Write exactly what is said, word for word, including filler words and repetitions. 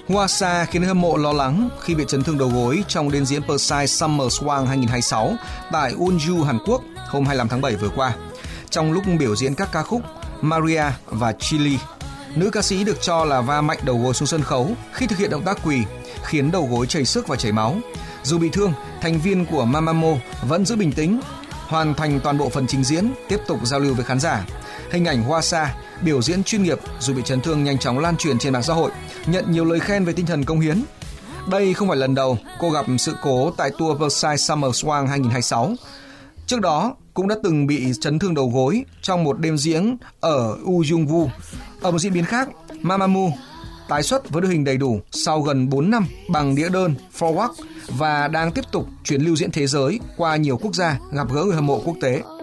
Hwa Sa khiến người hâm mộ lo lắng khi bị chấn thương đầu gối trong đêm diễn Persai Summer Swan hai không hai sáu tại Unju, Hàn Quốc hôm hai mươi lăm tháng bảy vừa qua. Trong lúc biểu diễn các ca khúc Maria và Chili, nữ ca sĩ được cho là va mạnh đầu gối xuống sân khấu khi thực hiện động tác quỳ, khiến đầu gối chảy xước và chảy máu. Dù bị thương, thành viên của Mamamoo vẫn giữ bình tĩnh, hoàn thành toàn bộ phần trình diễn, tiếp tục giao lưu với khán giả. Hình ảnh Hwa Sa biểu diễn chuyên nghiệp dù bị chấn thương nhanh chóng lan truyền trên mạng xã hội, nhận nhiều lời khen về tinh thần cống hiến. Đây không phải lần đầu cô gặp sự cố tại tour Versailles Summer Swan hai không hai sáu. Trước đó, cũng đã từng bị chấn thương đầu gối trong một đêm diễn ở Ujeongbu. Ở một diễn biến khác, Mamamoo tái xuất với đội hình đầy đủ sau gần bốn năm bằng đĩa đơn Forward và đang tiếp tục chuyến lưu diễn thế giới qua nhiều quốc gia gặp gỡ người hâm mộ quốc tế.